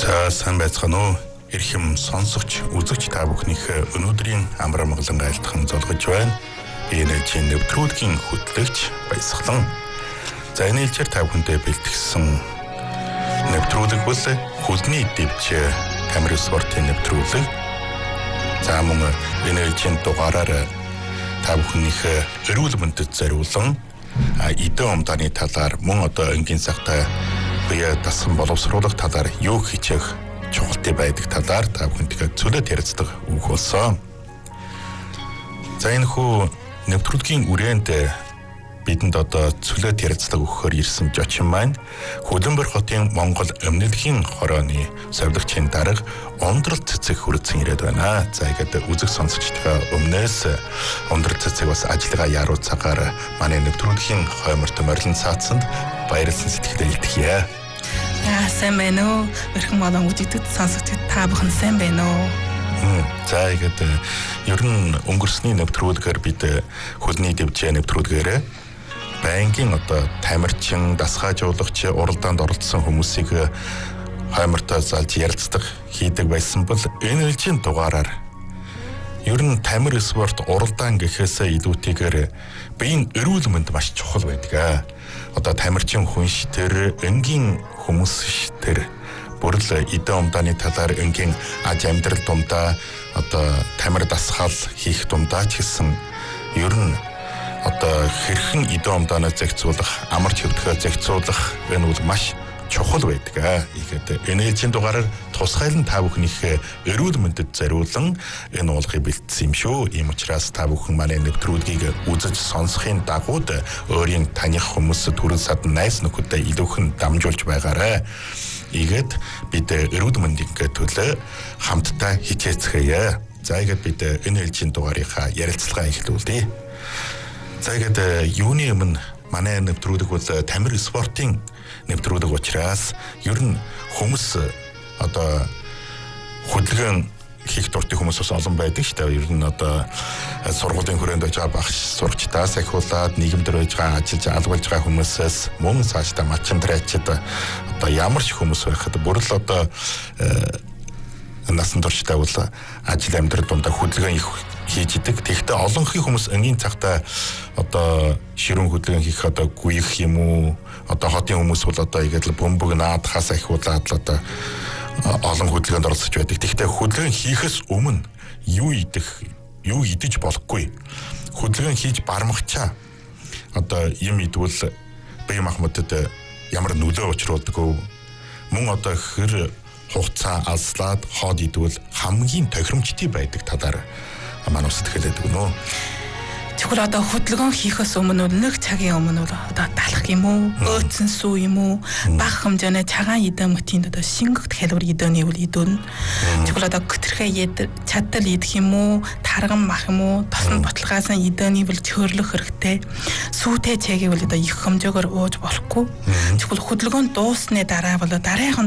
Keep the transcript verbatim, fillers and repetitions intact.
За сайн байцгаана уу? Ирхэм сонсогч, үзэгч та бүхнийхээ өнөөдрийн амар амгалан айлтхан золгож байна. Би нэлжийн нэвтрүүлгийн хөтлөгч Баясгалан. За энэ хэлээр та бүхэндээ бэлтгэсэн нэвтрүүлэг бол хөлний дэвж камер спортын нэвтрүүлэг. За мөн энэ хэлжийн дугаараар та бүхнийхээ эрүүл мэндэд зориулсан эдэн умдааны талаар мөн одоо энгийн цагтаа бие дасан боловсруулах талаар юу хийчих чухалтай байдаг талаар та бүхэнтэйгээ цөлөд ярилцдаг үг болсон. За энэ хүү нэвтрүүлгийн үрээнд бидэнд одоо цөлөд ярилцдаг өгөхөөр ирсэн зочин маань Хөлбөмбөр хотын Монгол өмнөдгийн хорооны совилогчийн дарга Ундрал цэцэг хүрэлцэн ирээд байна. За ихэд үзэг сонсогчдоо өмнөөс Ундрал цэцэг бас ажиллагаа яруу цагаар манай нэвтрүүлгийн хойморт морилон цаацсанд баярлсан сэтгэлдээ илтгэе. Аа сайн байна уу? Өрхөн болон үзэгдэд сонсогчид та бүхэн сайн байна уу? За ихэд ер нь өнгөрсний нэвтрүүлгээр бид хөлний дэвжээ нэвтрүүлгээр байнгын одоо тамирчин, дасгаажуулагч, уралдаанд оролцсон хүмүүсийг хоймортоо залж ярилцдаг хийдэг байсан бол энэ хэлжийн дугаараар ер нь тамир спорт уралдаан гэхээсээ илүүтэйгээр биеийн эрүүл мэнд маш чухал байдаг. Одоо тамирчин хүн ш тэр энгийн хүмүүс ш тэр бүрл эдэн умдааны талаар энгийн аж амьдрал дундаа одоо тамир дасгал хийх дундаа ч гэсэн ер нь одоо хэрхэн эдэн умдаанаа зохицуулах, амар чивдэхээ зохицуулах энэ бол маш чухал байдаг. Ихэд энэжийн дугаараар тусгайлан та бүхнийхээ эрүүл мэндэд зориулан энэ уулгыг бэлдсэн юм шүү. Ийм учраас та бүхэн манай нэвтрүүлгийг үзэж сонсохын дагууд өөрийн таних хүмүүс төрөл садан найз нөхөдөө илүүхэн дамжуулж байгаарай. Игээд бид эрүүл мэндийн төлөө хамтдаа хичээцгээе. За игээд бид энэ хэлжийн дугаарынхаа ярилцлагаа эхлүүлье. За игээд юуны өмнө манай нэвтрүүлэг бол тамир спортын нэвтрүүлэг учраас ер нь хүмүүс одоо хөдөлгөөн хийх дуртай хүмүүс бас олон байдаг шүү дээ. Ер нь одоо сургуулийн хүрээнд байж байгаа багш сурагчдаас ахиулаад нийгэмдэр байж байгаа ажиллаж албалж байгаа хүмүүсээс мөн цаашдаа мачандрачид одоо ямар ч хүмүүс байхад бүр л одоо насан туршдаа бол ажил амьдрал дундаа хөдөлгөөн их хийж идэг. Тэгэхдээ олонхын хүмүүс энгийн цагтаа одоо ширүүн хөдөлгөөн хийх одоо гүйх юм уу? Одоо хотын хүмүүс бол одоо игээд л бөмбөг наадахаас ахиулаад л одоо олон хөдөлгөөнд оролцож байдаг. Тэгэхдээ хөдөлгөөн хийхээс өмнө юу идэх, юу идэж болохгүй. Хөдөлгөөн хийж бармагчаа одоо юм идвэл бие махбодод ямар нөлөө учруулдаг вэ? Мөн одоо хэр хугацаа алслаад хоод идвэл хамгийн тохиромжтой байдаг талаар манай сэтгэлээд өгнө. Тэгвэл одоо хөдөлгөөн хийхээс өмнө нэг цагийн өмнө одоо талах юм уу, өөцөн сүү юм уу, бага хэмжээний цагаан эдэн мөтийн одоо шингэгт калори эдэний үл идүүн. Тэгвэл одоо гүтэрхээ чадал идэх юм уу, тарган мах юм уу, тосон ботлогоос эдэний үл чөрлөх хэрэгтэй. Сүүтэй цэгийг бол одоо их хэмжээгээр ууж болохгүй. Тэгвэл хөдөлгөөн дууссаны дараа бол дараагийн